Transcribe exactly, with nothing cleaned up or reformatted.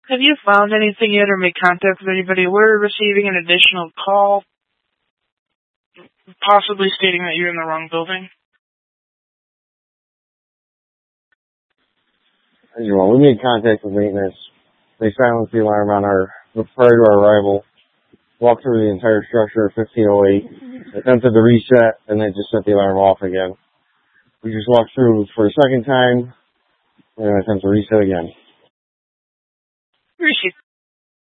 Have you found anything yet or made contact with anybody? We're receiving an additional call, possibly stating that you're in the wrong building. As you want, we made contact with maintenance. They silenced the alarm on our prior to our arrival. Walked through the entire structure at fifteen oh eight. Attempted to reset, and then just set the alarm off again. We just walked through for a second time, and attempt to reset again. Received.